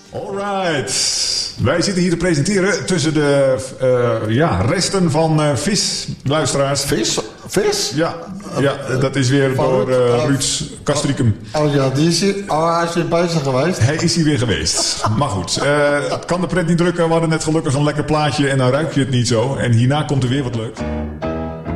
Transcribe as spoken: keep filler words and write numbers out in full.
Alright. Wij zitten hier te presenteren tussen de uh, ja, resten van uh, vis, luisteraars. Vis? Vis? Ja, ja dat is weer van door uh, Ruud Castricum. Oh ja, die is hier, oh, hij is weer bezig geweest. Hij is hier weer geweest. Maar goed, uh, kan de pret niet drukken. We hadden net gelukkig een lekker plaatje en dan ruik je het niet zo. En hierna komt er weer wat leuks.